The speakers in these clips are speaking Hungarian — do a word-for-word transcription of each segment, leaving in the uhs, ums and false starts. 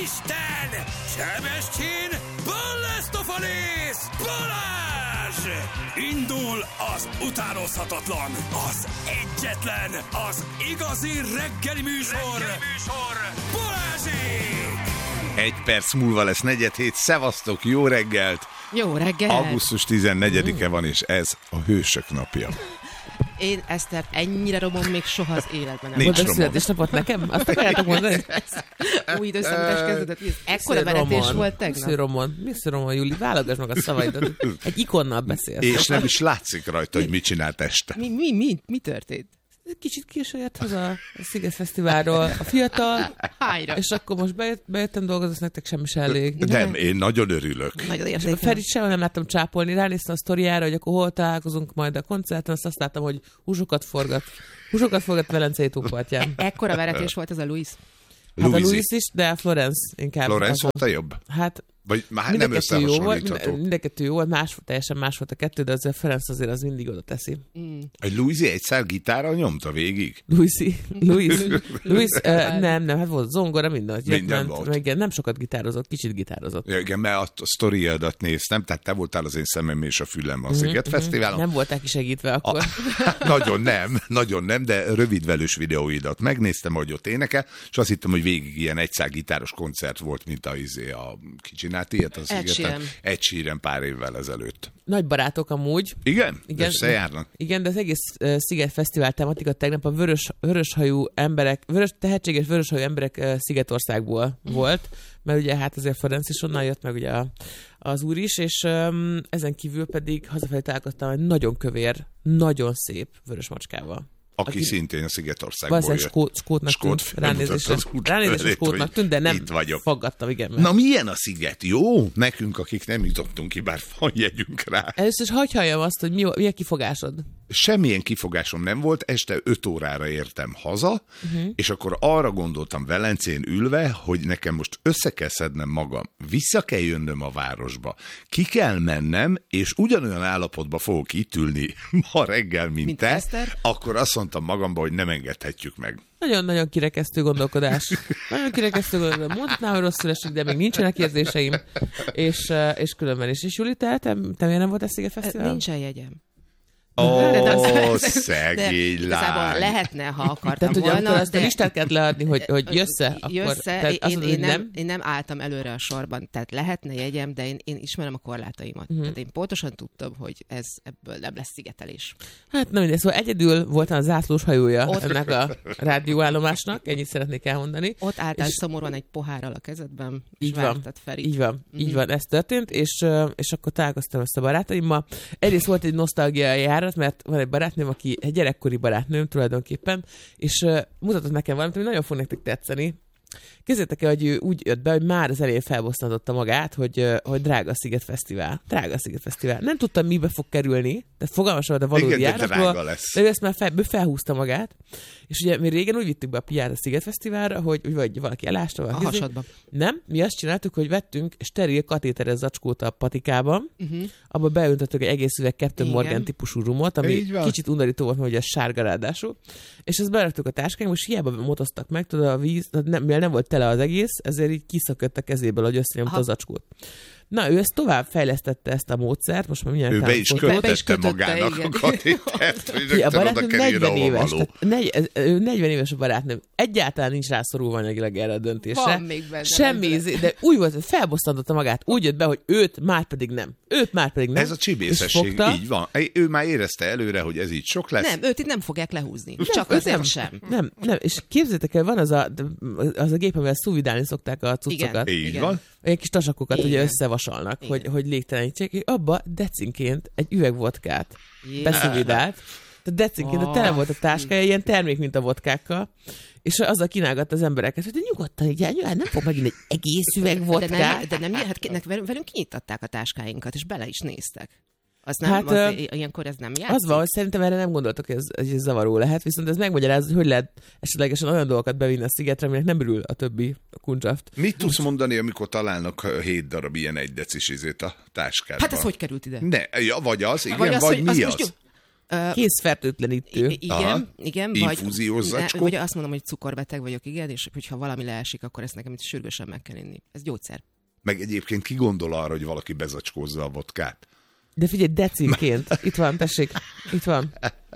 Isten! Sebestyén! Ballasztofalész! Balázs! Indul az utánozhatatlan, az egyetlen, az igazi reggeli műsor, reggeli műsor. Balázsék! Egy perc múlva lesz negyed hét, szevasztok, jó reggelt! Jó reggelt! augusztus tizennegyedike van, és ez a Hősök napja. Én Esztert ennyire romom még soha az életben nem. Nincs Volt a születésnapot nekem? Azt akarjátok mondani? Új időszámítás kezdődött. Ekkora veretés volt tegnap. Misszi Romon, Misszi Romon, Júli, válogass meg a szavaidat. Egy ikonnal beszélsz. És nem is látszik rajta, hogy mit csinált este. Mi, mi, mi, mi történt? Kicsit késő jött haza a Sziget Fesztiválról a fiatal, Hányra? és akkor most bejött, bejöttem dolgozni, nektek semmi se elég. Nem, én nagyon örülök. Nagyon És a értékelem. Ferit sehol nem láttam csápolni, ránéztem a sztoriára, hogy akkor hol találkozunk majd a koncerten, azt azt láttam, hogy húsokat forgat. Húsokat forgat Velencei tópartján. Ekkora veretés volt ez a Louis. Hát a Louis. Louis is, de a Florence inkább. Florence az volt a jobb? Hát Vagy már mind a nem kettő jó volt, összehasonlítható? mind, mind a kettő jó volt, más, teljesen más volt a kettő, de azért a Ferenc azért az mindig oda teszi. Mm. Egy Louisi egyszer gitárral nyomta végig? Louis, Louis, Louis uh, nem, nem, hát volt zongora, minden, hogy Minden ment, volt. meg igen, nem sokat gitározott, kicsit gitározott. Ja, igen, mert a sztoriadat néztem, tehát te voltál az én szemem és a fülem a Sziget Fesztiválon. Nem voltál kisegítve akkor. A, nagyon nem, nagyon nem, de rövidvelős videóidat megnéztem, hogy ott énekel, és azt hittem, hogy végig ilyen egyszál gitáros koncert volt, mint a, izé, a ki csinált ilyet az Ed Szigeten? Sheeran. Ed Sheeran pár évvel ezelőtt. Nagy barátok amúgy. Igen? Igen, Összejárnak? igen, de az egész uh, Sziget Fesztivál tematika tegnap a vörös, vöröshajú emberek, vörös, tehetséges vöröshajú emberek uh, Szigetországból volt, mert ugye hát azért Ferenc is onnan jött, meg ugye a, az úr is, és um, ezen kívül pedig hazafelé találkoztam egy nagyon kövér, nagyon szép vörös macskával. Aki, Aki- Szigetországból Szigetországból Valószínűleg jött. skót, skótnak Skót tűnt, ránézésre, felmutatta az út ránézésre felét, skótnak hogy tűnt, de nem itt vagyok. faggattam, igen. Mert Na milyen a sziget? Jó? Nekünk, akik nem jutottunk ki, bár van jegyünk rá. először is hagyj halljam azt, hogy mi, mi a kifogásod. Semmilyen kifogásom nem volt, este öt órára értem haza, uh-huh. és akkor arra gondoltam Velencén ülve, hogy nekem most össze kell szednem magam, vissza kell jönnöm a városba, ki kell mennem, és ugyanolyan állapotba fogok itt ülni ma reggel, mint, Mint te, Eszter? akkor azt mondtam magamba, hogy nem engedhetjük meg. Nagyon-nagyon kirekesztő gondolkodás. Nagyon kirekesztő gondolkodás. Mondhatnám, hogy rosszul esik, de még nincsenek érzéseim. És, eh, és különben is. És Juli, te, te, te miért nem voltál Sziget Fesztivál? Nincsen jegyem. Ó, De- oh, de szegény igazából lány. lehetne, ha akartam Tehát, hogy volna, akkor azt de... a listát kellett leadni, hogy, hogy jössze, akkor Jössze, tehát én, azt mondod, én, hogy nem, nem. én nem álltam előre a sorban, tehát lehetne jegyem, de én, én ismerem a korlátaimat. Uh-huh. Tehát én pontosan tudtam, hogy ez ebből nem lesz szigetelés. Hát nem mindegy, szóval egyedül voltam a zászlós hajója Ott- ennek a rádióállomásnak, ennyit szeretnék elmondani. Ott álltál És- szomorúan egy pohárral a kezedben, és Így van. vártad Ferit. Így van, Mhm. így van, ez történt, és, ö, és akkor találkoztam össze a barátaimmal. Egyrészt volt egy nosztalgia járat, mert van egy barátnőm, aki egy gyerekkori barátnőm tulajdonképpen, és uh, mutatott nekem valamit, ami nagyon fog nektek tetszeni. Képzeljétek el, hogy ő úgy jött be, hogy már az elején felbosszantotta magát, hogy, uh, hogy drága a Sziget Fesztivál. Drága a Sziget Fesztivál. Nem tudtam, mibe fog kerülni, de fogalmas volt a valódi Igen, de járatról. drága lesz. De ő ezt már fel, ő felhúzta magát, és ugye mi régen úgy vittük be a piát a Sziget Fesztiválra, hogy úgy vagy valaki elásta A valaki. hasadba. Nem, mi azt csináltuk, hogy vettünk steril katéteres zacskót a patikában, Uh-huh. abba beöntöttük egy egész üveg Captain Igen. Morgan típusú rumot, ami Így van. kicsit undorító volt, mert ugye ez sárga ráadásul, és ezt beraktuk a táskánkba, és hiába motoztak meg, tudod, a víz, nem, mivel nem volt tele az egész, ezért így kiszakadt a kezéből, hogy összenyomta Aha. a zacskót. Na, ő ezt tovább fejlesztette ezt a módszert, most már mindjárt Ő be is támaszkodott. Be is kötötte kötötte, magának igen. a katétert, hogy Ja, a rögtön oda barátnőm kerüljön, negyven ahol éves, való. tehát negy, ez- ő negyven éves a barátnőm. Egyáltalán nincs rászorulva anyagilag erre a döntésre. Van még benne. Semmi, lendület. izé- de úgy volt, hogy felbosszantotta magát, úgy jött be, hogy őt már pedig nem. Őt már pedig nem. Ez a És csibészesség, fogta. így van. Ő már érezte előre, hogy ez így sok lesz. Nem, őt itt nem fogják lehúzni. Csak őt azért nem. sem. Nem, nem, és képzeljétek el, van az a, az a gép, amivel szuvidálni szokták a cuccokat. Igen. Így van. Olyan kis tasakokat Igen. ugye összevasalnak, Igen. hogy, hogy légtelenítsék, és abba decinként egy üveg vodkát Jé. beszuvidált. Tehát decinként, Ah. tele volt a táskája, ilyen termék, mint a vodkákkal, és azzal kínálgatta az embereket, hogy nyugodtan, így, nyugodtan, nem fog megint egy egész üveg De vodkát. nem, de nem hát nek- velünk velünk kinyitották a táskáinkat, és bele is néztek. Az nem, Hát, hát, az, ö, ilyenkor ez nem játszik. Az van, hogy szerintem erre nem gondoltak, hogy ez, hogy ez zavaró lehet, viszont ez megmagyarázza, hogy hogy lehet esetlegesen olyan dolgokat bevinni a szigetre, aminek nem örül a többi kundzsaft. Mit tudsz mondani, amikor találnak hét darab ilyen egy decis izét a táskádban? Hát ez hogy került ide? Ne, ja, vagy az, igen, Vagy vagy, az, vagy hogy mi azt az? most jó- Készfertőtlenítő. I- igen, Aha. igen. Infúziós Vagy, zacskó. vagy azt mondom, hogy cukorbeteg vagyok, igen, és hogyha valami leesik, akkor ezt nekem itt sürgősen meg kell inni. Ez gyógyszer. Meg egyébként ki gondol arra, hogy valaki bezacskózza a vodkát? De figyelj, decinként. Itt van, tessék. Itt van.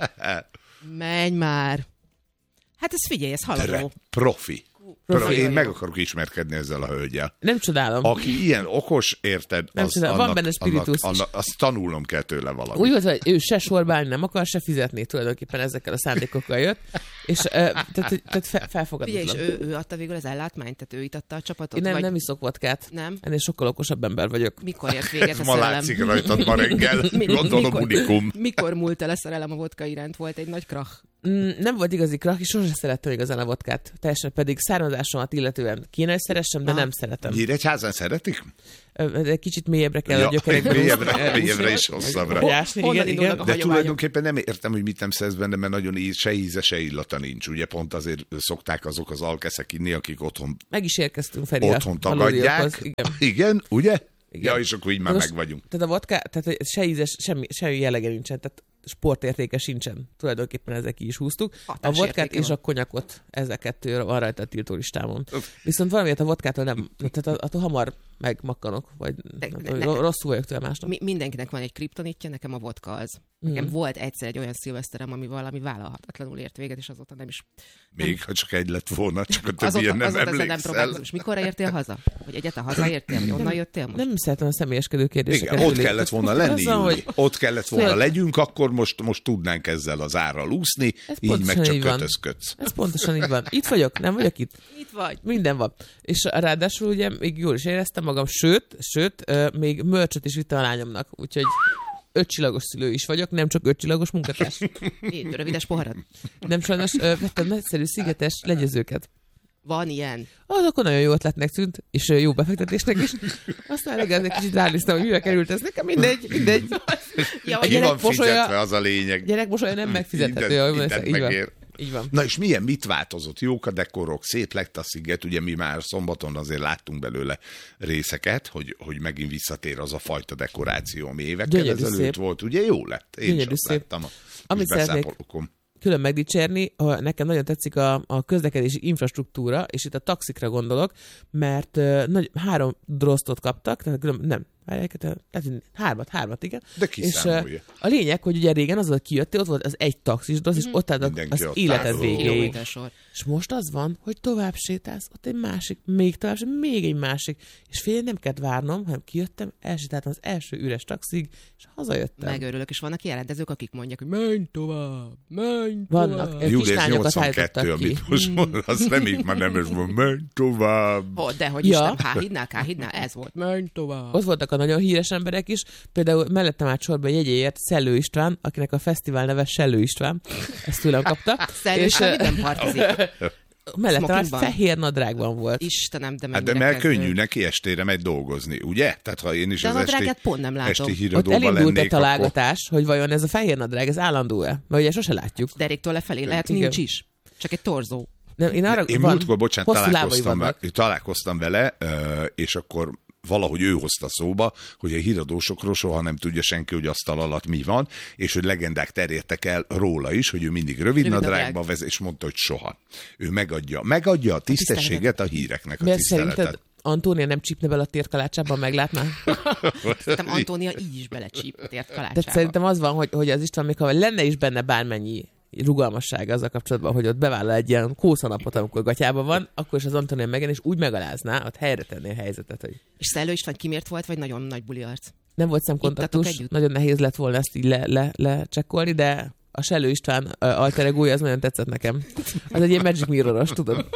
Menj már! Hát ez figyelj, ez haladó. Re- profi. Profi. Profi. Én meg akarok ismerkedni ezzel a hölgyel. Nem csodálom. Aki ilyen okos, érted, Nem az, csodálom. Van annak, benne spiritus. annak, annak, azt tanulnom kell tőle valamit. Úgy volt, hogy ő se sorba állni nem akar, se fizetni, tulajdonképpen ezekkel a szándékokkal jött. És uh, tehát, tehát fe, felfogadatlan. Figyelj, és ő, ő adta végül az ellátmányt, tehát ő itatta a csapatot? Én nem, vagy... nem iszok vodkát. Nem? Ennél sokkal okosabb ember vagyok. Mikor ért véget a Ez ma szerelem? látszik rajtad ma reggel. Gondolom mikor, unikum. mikor múlt el a szerelem a vodka iránt? Volt egy nagy krach. Mm, nem volt igazi krach, és sosem szerettem igazán a vodkát. Teljesen pedig származásomat illetően kéne, hogy szeressem, de Aha. nem szeretem. Nyíregyházan szeretik? Ö, de Kicsit mélyebbre kell Ja, a gyökerekbe. mélyebbre- húzni. mélyebbre és hosszabbra. Hogy ásni, Honnan igen, indulnak igen. a De hagyományok? tulajdonképpen nem értem, hogy mit nem szedsz benne, mert nagyon íz, se íze, se illata nincs. Ugye pont azért szokták azok az alkeszek inni, akik otthon, Meg is érkeztünk Feri otthon a kalóriákhoz. tagadják. Igen. Igen, ugye? Igen. Ja, és akkor így már Most- meg vagyunk. Tehát a vodka, tehát se ízes, semmi, semmi jellege nincsen, tehát sportértéke sincsen. Tulajdonképpen ezek ki is húztuk. A Hatásértéke vodkát és van. a konyakot, ezek kettő van rajta a tiltó listámon. Viszont valamiért a vodkától nem, tehát attól hamar megmakkanok, vagy De- nem de- tudom, nekem- rosszul vagyok tőle másnap. Mi, mindenkinek van egy kriptonitja, nekem a vodka az. Nekem Mm. volt egyszer egy olyan szilveszterem, ami valami vállalhatatlanul ért véget, és azóta nem is... Még ha csak egy lett volna, csak a Azóta, többien nem azóta ezzel nem emlékszel. próbálkozom. És mikorra értél haza? Vagy egyáltalán hazaértél? Vagy onnan jöttél most? Nem szeretem a személyeskedő kérdéseket. Igen, ott Gyuri. kellett volna lenni, Az van, Júli. hogy Ott kellett volna Tudod- legyünk, akkor most, most tudnánk ezzel az árral úszni, Ez így meg pontosan csak így van. kötözködsz. Ez pontosan így van. Itt vagyok, nem vagyok itt. Itt vagy. Minden van. És ráadásul ugye még jól is éreztem magam, sőt, sőt, ö, még mörcsöt is vittem a lányomnak, úgyhogy ötcsillagos szülő is vagyok, nem csak ötcsillagos munkatárs. Így, rövides poharad. Nem sajnos ö, vettem nagyszerű szigetes legyezőket. Van ilyen. Az akkor nagyon jó ötletnek tűnt, és ö, jó befektetésnek is. Aztán reggel egy kicsit ránéztem, hogy mivel került ez nekem, mindegy, mindegy. Ja, A Ki gyerek van mosolya- fizetve, az a lényeg. Gyerek mosolya nem megfizethető. Mindent- ahogy mindent mondja. Így van. megér. Így van. Na és milyen, mit változott? Jók a dekorok, szép lett a sziget, ugye mi már szombaton azért láttunk belőle részeket, hogy, hogy megint visszatér az a fajta dekoráció, ami évekkel Gyönyörű ezelőtt szép. volt. Ugye jó lett? Én Gyönyörű is azt szép. láttam a Amit kis szeretnék- beszámolókon. Külön megdicsérni, a- nekem nagyon tetszik a, a közlekedési infrastruktúra, és itt a taxikra gondolok, mert uh, nagy, három drosztot kaptak, tehát külön, nem, várják, tehát tehát hármat, hármat, igen. De És uh, kiszámolja. a lényeg, hogy ugye régen az volt, kijöttél, ott volt az egy taxis drosz, és ott álltak Mindenki az ott életed áll. végéig. Kilométersor. És most az van, hogy tovább sétálsz, ott egy másik, még tovább, még egy másik. És fél nem kellett várnom, hanem kijöttem, elsétáltam az első üres taxig, és hazajöttem. Megörülök, és vannak jelentezők, akik mondják, hogy menj tovább, menj tovább. Vannak. Ö, Júli, ez kislányokat nyolcvankettő, állítottak ki. amit most mond, azt nem így már nem, és mond, menj tovább. Oh, de hogy Ja. Isten, K-hídnál, K-hídnál, ez volt. Menj tovább. Ott voltak a nagyon híres emberek is, például mellettem állt sorba jegyéért Szellő István, akinek a fesztivál neve Sellő István, ezt tőlem kapta. Szellő és István ö, minden partizik. mellettem állt smokingban. fehér nadrágban volt. Istenem, de Hát mennyire de mert kezdő. könnyű neki estére megy dolgozni, ugye? Tehát ha én is De a az esti, nadrágát pont nem látom. esti Ott híradóban elindult egy lennék, akkor... találgatás, hogy vajon ez a fehér nadrág, ez állandó-e? Mert ugye sose látjuk. Deréktől lefelé lehet, Igen. nincs is. Csak egy torzó. Nem, én arra, Én van, múltkor, bocsánat, hosszú lábai találkoztam, vannak. vele, találkoztam vele, ö, és akkor valahogy ő hozta szóba, hogy a híradósokról soha nem tudja senki, hogy asztal alatt mi van, és hogy legendák terjedtek el róla is, hogy ő mindig rövid Rövid nadrágba nadrág. vezet, és mondta, hogy soha. Ő megadja, megadja a tisztességet a híreknek, a Miért tiszteletet. szerinted Antónia nem csípne bele a térkalácsában, meglátná? Szerintem Antónia így is belecsíp a tért Tehát kalácsába. szerintem az van, hogy, hogy az István, még ha lenne is benne bármennyi rugalmassága azzal kapcsolatban, hogy ott bevállal egy ilyen kószanapot, amikor gatyában van, akkor is az Antónia megen, és úgy megalázná, ott helyre tenné a helyzetet, hogy És Szellő István kimért volt, vagy nagyon nagy buli arc? nem volt Ittatok szemkontaktus, együtt? nagyon nehéz lett volna ezt így le, le, lecsekkolni, de a Sellő István ö, alter egója, az nagyon tetszett nekem. Az egy ilyen Magic Mirror-os, tudod?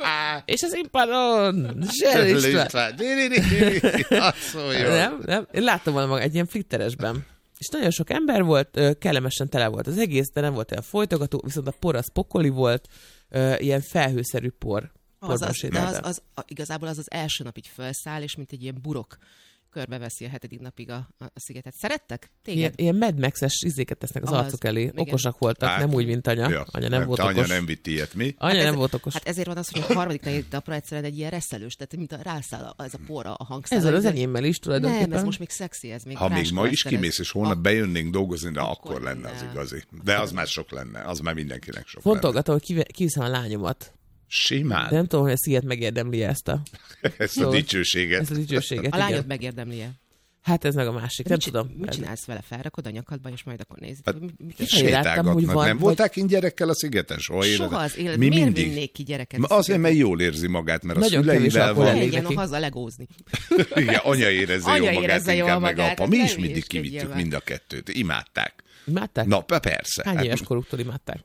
És az impadon! Sellő István! Azt szóljon. Nem, nem. Én láttam volna maga egy ilyen flitteresben. És nagyon sok ember volt, ö, kellemesen tele volt az egész, de nem volt olyan folytogató, viszont a por az pokoli volt, ö, ilyen felhőszerű por. Az, porban az, de sétáltam. az, az, a, igazából az az első nap így felszáll, és mint egy ilyen burok körbeveszi a hetedik napig a, a, a szigetet. Szerettek? Ilyen, Téged? ilyen Mad Max-es izéket tesznek az, az arcuk elé. igen. Okosak voltak, Hát, nem úgy, mint anya. Ja, Anya nem, nem volt okos. Anya nem vitt ilyet, mi? Anya Hát nem ez- volt okos. Hát ezért van az, hogy a harmadik negyedik napra egyszerűen egy ilyen reszelős, tehát mint a rászáll a- ez a porra a hangszál. Ezzel az enyémmel is tulajdonképpen. Nem, ez most még szexi, ez még Ha még ma is ráskoleszteres. kimész, és holnap Ah, bejönnénk dolgozni, de akkor, akkor lenne az lenne. igazi. De az már sok lenne, az már mindenkinek sok lenne. Fontolgatom, hogy kive- kiviszem a lányomat. Simán. De nem tudom, hogy a sziget megérdemli ezt a, Ezt a Szóval- dicsőséget. ezt a dicsőséget. A lányod igen. megérdemli-e? Hát ez meg a másik, nem mit, csi- tudom. Mit Ez- csinálsz vele? Felrakod a nyakadba, és majd akkor nézd. Hát, Mi- mi- Kifejezetten láttam, hogy Sétálgatnak. van, Nem vagy- volták kint gyerekkel a szigeten? Soha Soha életben? az élet. Mi Miért mindig? vinnék ki gyereket? Ma azért, mert jól érzi magát, mert a Nagyon kevés szüleivel alkohol van. elég Menjen neki. haza legózni. Igen, anya érezze Anya jól magát, érezze jól inkább meg magát, apa. hát Mi ne is mindig hülyéskedjél kivittük már. mind a kettőt. Imádták. Imádták? Na, persze. Hány Hát, éves koruktól imádták?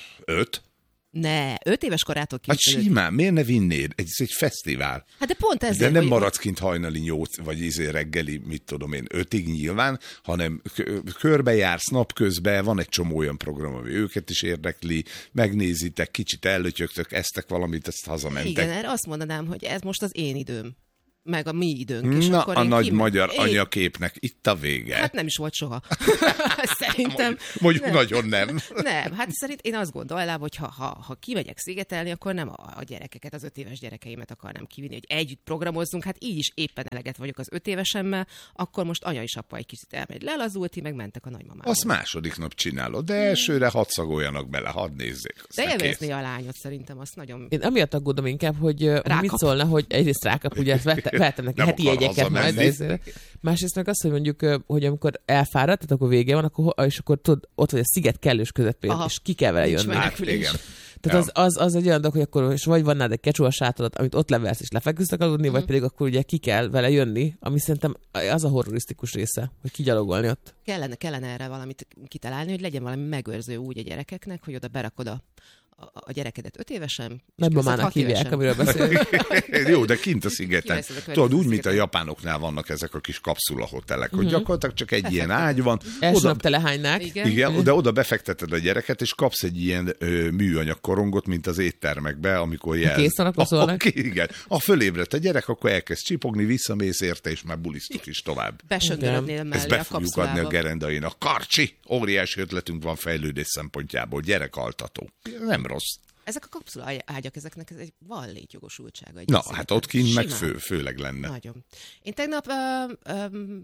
öt? Ne, öt éves korától Hát készülök. simán, miért ne vinnéd? Ez egy fesztivál. Hát de pont ezért, De nem hogy- maradsz kint hajnali nyolc, vagy izé reggeli, mit tudom én, ötig nyilván, hanem k- körbejársz napközben, van egy csomó olyan program, ami őket is érdekli, megnézitek, kicsit ellötyögtök, esztek valamit, ezt hazamentek. Igen, erre azt mondanám, hogy ez most az én időm. Meg a mi időnk. És Na, akkor a én nagy kim- magyar én- anyaképnek itt a vége. Hát nem is volt soha. Szerintem. Mondjuk nem. nagyon nem. Nem, hát szerint én azt gondolnám, hogy ha, ha, ha kimegyek szigetelni, akkor nem a, a gyerekeket, az öt éves gyerekeimet akarnám kivinni, hogy együtt programozzunk, hát így is éppen eleget vagyok az öt évesemmel, akkor most anya és apa egy kicsit elmegy lelazult, ti meg mentek a nagymamához. Azt második nap csinálod, de elsőre hadd szagoljanak bele, hadd nézzék. De aztán kész. élvezni a lányot szerintem, azt nagyon... Én amiatt aggódom inkább, hogy, ö, hogy Rákap. mit szólna, hogy egyrészt rákap, ugye ezt vette- vettem neki Nem heti akar jegyeket majd. hazamenni. ezért. Másrészt meg azt, hogy mondjuk, ö, hogy amikor elfárad, tehát akkor vége van, akkor, ho- és akkor tudod, ott vagy a sziget kellős közepén, Aha. és ki kell vele Nincs jönni. meg. Hát, menekülés. igen. Tehát Ja. az, az, az egy olyan dolog, hogy akkor és vagy van nálad egy kecsó a sátodat, amit ott levelsz és lefeküztek aludni, Mhm. vagy pedig akkor ugye ki kell vele jönni, ami szerintem az a horrorisztikus része, hogy kigyalogolni ott. Kellene, kellene erre valamit kitalálni, hogy legyen valami megőrző úgy a gyerekeknek, hogy oda berakod a, a, a gyerekedet öt évesen. és Nagymamának között hat hívják, évesen. amiről beszélünk. Jó, de kint a szigeten. Kiveszed a Tudod, úgy, környezet mint a szigeten. japánoknál vannak ezek a kis kapszulahotelek, hogy gyakorlatilag csak egy ilyen ágy van. Első Oda, nap telehánynák. Igen. igen, de oda befekteted a gyereket, és kapsz egy ilyen ö, műanyag korongot, mint az éttermekbe, amikor jelz. kész van, akkor szólnak. Ah, igen. Ha fölébredt a gyerek, akkor elkezd csipogni, visszamész érte, és már bulisztuk is tovább. Besöndörödnél Ezt mellé be a fogjuk adni a kapszulába. gerendainak. Karcsi! Óriási ötletünk van fejlődés szempontjából. Gyerekaltató. Nem rossz. Ezek a kapszula ágyak, ezeknek ez egy van létjogosultsága. egy Na, szigeten. hát ott kint meg Simán. fő, főleg lenne. Nagyon. Én tegnap ö, ö,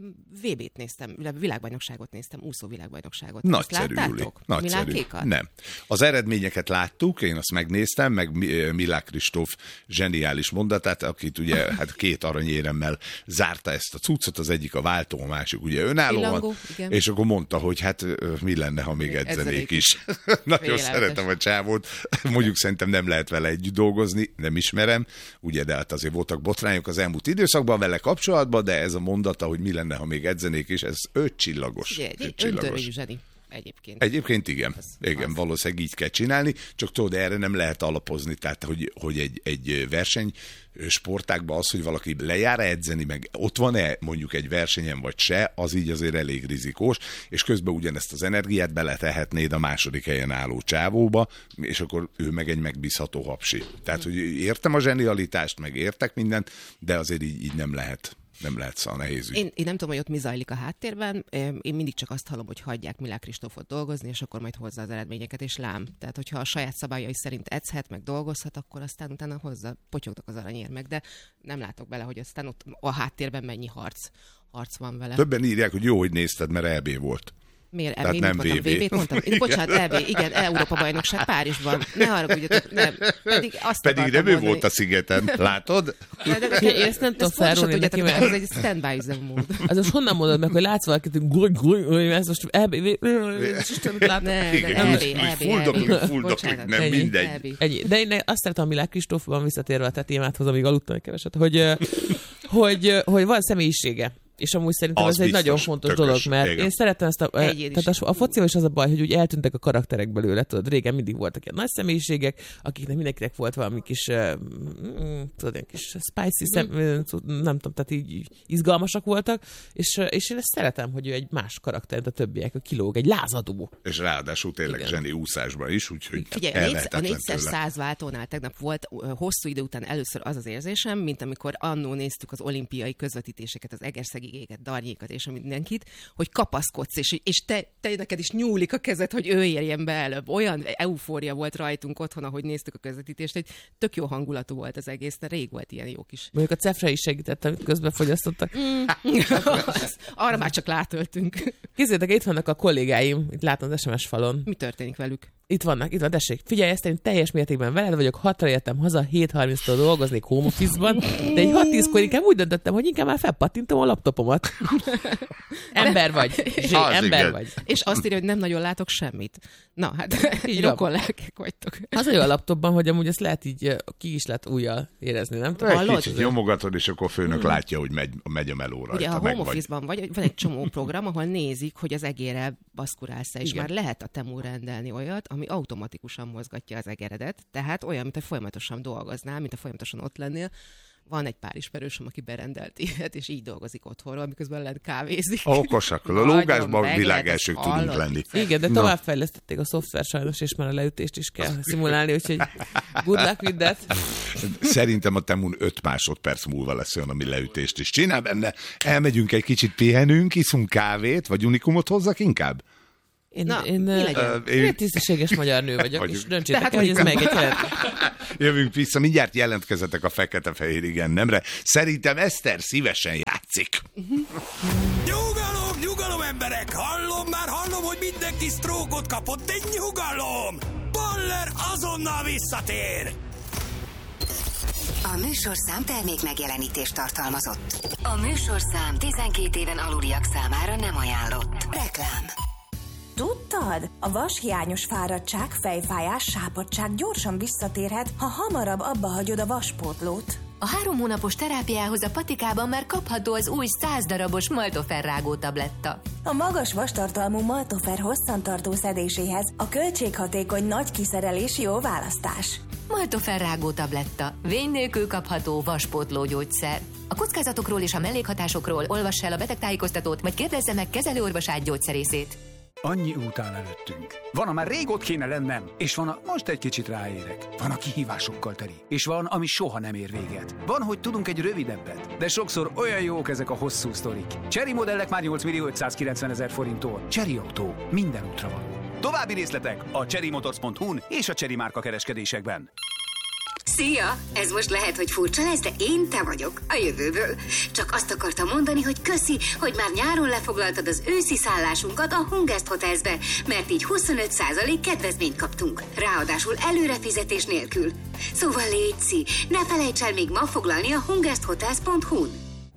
vé bét néztem, illetve világbajnokságot néztem, úszó világbajnokságot. Azt Nagyszerű, Júli. láttátok? Nagyszerű. Milákékat? Nem. Az eredményeket láttuk, én azt megnéztem, meg Mi- Milák Kristóf zseniális mondatát, akit ugye hát két aranyéremmel zárta ezt a cuccot, az egyik a váltó, a másik ugye önállóan, Pillangó, igen. és akkor mondta, hogy hát ö, mi lenne, ha még Még edzenék edzenék is. Nagyon Félelmetes. szeretem a csávót, mondjuk szerintem nem lehet vele együtt dolgozni, nem ismerem, ugye, de hát azért voltak botrányok az elmúlt időszakban vele kapcsolatban, de ez a mondata, hogy mi lenne, ha még edzenék is, ez öt csillagos. Ugye, egy öt csillagos. öntörőjű zseni egyébként. Egyébként igen, igen, az. valószínűleg így kell csinálni, csak tudod, erre nem lehet alapozni, tehát hogy, hogy egy, egy verseny sportákban az, hogy valaki lejár edzeni, meg ott van-e mondjuk egy versenyen vagy se, az így azért elég rizikós, és közben ugyanezt az energiát beletehetnéd a második helyen álló csávóba, és akkor ő meg egy megbízható hapsi. Tehát, hogy értem a zsenialitást, meg értek mindent, de azért így, így nem lehet. Nem lehet, szóval nehéz ügy. Én, én nem tudom, hogy ott mi zajlik a háttérben. Én mindig csak azt hallom, hogy hagyják Milák Kristófot dolgozni, és akkor majd hozza az eredményeket, és lám. Tehát, hogyha a saját szabályai szerint edzhet, meg dolgozhat, akkor aztán utána hozza, potyognak az aranyérmek, de nem látok bele, hogy aztán ott a háttérben mennyi harc, harc van vele. Többen írják, hogy jó, hogy nézted, mert é bé volt. Miért? Tehát Én nem mondtam, vé bé. vé bét mondtam. Én, bocsánat, é bé, igen, Európa-bajnokság Párizsban. Ne haragudjatok, nem. Pedig azt Pedig akartam nem ő mondani. volt a szigeten, látod? De, de, de, Én ezt nem tudom felrólni neki, mert... mert- Ez egy standby üzemmód. Az most honnan mondod meg, hogy látsz valakit, hogy guly, guly, guly, ez most é bé, Istenet látom. Ne, Igen, de é bé, úgy- é úgy bé, fuldoklik, é bé. fuldoklik, Bocsánat. nem Ennyi. mindegy. é bé. Ennyi. De én azt szeretem a Milák Kristófban visszatérve a te témádhoz, amíg aludtam egy keveset, hogy, ö, hogy, hogy van személyisége. És amúgy szerintem Az ez egy biztos, nagyon fontos tökös, dolog, mert igen. én szeretem ezt a... Egyéniség. Tehát a, a focival is az a baj, hogy úgy eltűntek a karakterek belőle, tudod, régen mindig voltak ilyen nagy személyiségek, akiknek mindenkinek volt valami kis, uh, mm, tudod, ilyen kis spicy szem, mm. nem tudom, tehát így, így izgalmasak voltak, és, uh, és én ezt szeretem, hogy ő egy más karakter, mint a többiek, a kilóg, egy lázadó. És ráadásul tényleg Igen. zseni úszásban is, úgyhogy Figyelj, a, el négy, a lehetetlen négyszer tőle. száz váltónál tegnap volt ö, hosszú idő után először az az érzésem, mint amikor annó néztük az olimpiai közvetítéseket az Egerszegi évekig éget Darnyékat és a mindenkit, hogy kapaszkodsz, és, és te, te neked is nyúlik a kezed, hogy ő érjen be előbb. Olyan eufória volt rajtunk otthon, ahogy néztük a közvetítést, hogy tök jó hangulatú volt az egész, de rég volt ilyen jó kis. Mondjuk a cefre is segített, amit közben fogyasztottak. Mm. Arra már csak látöltünk. Képzeljétek, itt vannak a kollégáim, itt látom az es em es falon. Mi történik velük? Itt vannak, itt van, tessék. Figyelj, ezt én teljes mértékben veled vagyok, hatra értem haza, hét harminctól dolgoznék home office-ban, de egy hat tízkor inkább úgy döntöttem, hogy inkább már felpattintom a laptopomat. Ember vagy. Zsé, Az ember igen. vagy. És azt írja, hogy nem nagyon látok semmit. Na, hát Így rokon lelkek vagytok. Az olyan a laptopban, hogy amúgy ezt lehet így, ki is lehet újjal érezni, nem tudom. Egy kicsit nyomogatod, és akkor a főnök hmm. látja, hogy megy, megy a meló rajta. Ugye a meg home vagy. office-ban vagy, van egy csomó program, ahol nézik, hogy az egérrel baszkurálsz, és Igen. már lehet a Temu rendelni olyat, ami automatikusan mozgatja az egeredet, tehát olyan, mint hogy folyamatosan dolgoznál, mint hogy folyamatosan ott lennél. Van egy pár ismerősöm, aki berendelt ilyet, és így dolgozik otthonról, miközben lent kávézik. Okosak, a lógásban a világ elsők tudunk lenni. Igen, de továbbfejlesztették a szoftver sajnos, és már a leütést is kell szimulálni, úgyhogy good luck with that. Szerintem a Temun öt másodperc múlva lesz olyan, ami leütést is csinál benne. Elmegyünk egy kicsit pihenünk, iszunk kávét, vagy unikumot hozzak inkább? Én, Na, én, mi legyen? Uh, én... én tisztességes magyar nő vagyok, Vagyunk. és döntsétek Tehát el, hogy ez hogy- meg egy jelent. Jövünk vissza, mindjárt jelentkezetek a fekete-fehér igen nemre. Szerintem Eszter szívesen játszik. Nyugalom, nyugalom emberek! Hallom, már hallom, hogy mindenki sztrókot kapott, de nyugalom! Baller azonnal visszatér! A műsorszám termék megjelenítést tartalmazott. A műsorszám tizenkét éven aluliak számára nem ajánlott. Reklám. Tudtad? A vashiányos fáradtság, fejfájás, sápadtság gyorsan visszatérhet, ha hamarabb abba hagyod a vaspótlót. A három hónapos terápiához a patikában már kapható az új száz darabos Maltofer rágó tabletta. A magas vastartalmú Maltofer hosszantartó szedéséhez a költséghatékony nagy kiszerelés jó választás. Maltofer rágó tabletta. Vény nélkül kapható vaspótló gyógyszer. A kockázatokról és a mellékhatásokról olvass el a betegtájékoztatót, vagy kérdezze meg kezelőorvosát gyógyszerészét. Annyi út áll előttünk. Van, a már rég ott kéne lennem, és van, a most egy kicsit ráérek. Van, a kihívásokkal teli, és van, ami soha nem ér véget. Van, hogy tudunk egy rövidebbet, de sokszor olyan jók ezek a hosszú sztorik. Chery modellek már nyolc millió ötszázkilencven ezer forinttól. Chery Autó, minden útra való. További részletek a chery motors pont hu-n és a Chery márka kereskedésekben. Szia! Ez most lehet, hogy furcsa lesz, de én te vagyok, a jövőből. Csak azt akartam mondani, hogy köszi, hogy már nyáron lefoglaltad az őszi szállásunkat a Hungest Hotelsbe, mert így huszonöt százalék kedvezményt kaptunk. Ráadásul előrefizetés nélkül. Szóval létszi, ne felejts el még ma foglalni a hungest hotels pont hu-n.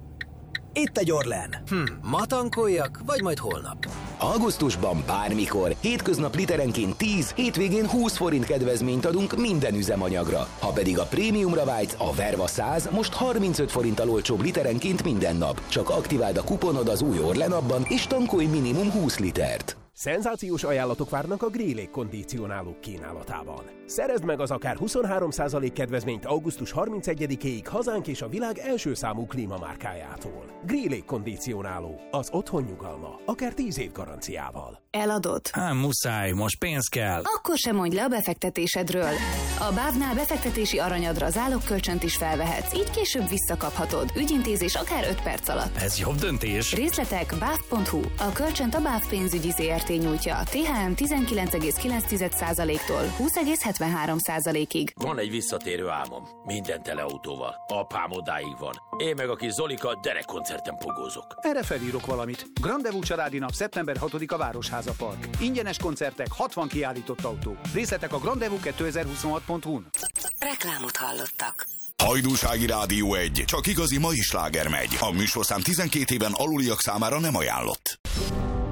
Itt egy Orlen. Hm, ma tankoljak, vagy majd holnap? Augusztusban bármikor, hétköznap literenként tíz, hétvégén húsz forint kedvezményt adunk minden üzemanyagra. Ha pedig a prémiumra vágysz, a Verva száz most harmincöt forinttal olcsóbb literenként minden nap. Csak aktiváld a kuponod az új Orlen appban, és tankolj minimum húsz litert. Szenzációs ajánlatok várnak a Grélé kondicionálók kínálatában. Szerezd meg az akár huszonhárom százalék kedvezményt augusztus harmincegyedikéig hazánk és a világ első számú klímamárkájától. Grélé kondicionáló, az otthon nyugalma, akár tíz év garanciával. Eladod? Hát muszáj, most pénz kell. Akkor sem mondj le a befektetésedről. A bávnál befektetési aranyadra zálokkölcsönt is felvehetsz, így később visszakaphatod. Ügyintézés akár öt perc alatt. Ez jobb döntés. Részletek báv pont hu. A kölcsönt a BÁV pénzügyi zé er té nyújtja. té há em tizenkilenc egész kilenc százaléktól húsz egész hetvenhárom százalékig. Van egy visszatérő álmom. Minden tele autóval. Apám odáig van. Én meg a kis Zolika derekkoncerten pogózok. Erre felírok valamit. Grandevú családi nap szeptember hatodika Városháza Park. Ingyenes koncertek, hatvan kiállított autó. Részletek a grandevú kétezer-huszonhat pont hu-n. Reklámot hallottak. Hajdúsági Rádió egy. Csak igazi mai sláger megy. A műsorszám tizenkét éven aluliak számára nem ajánlott.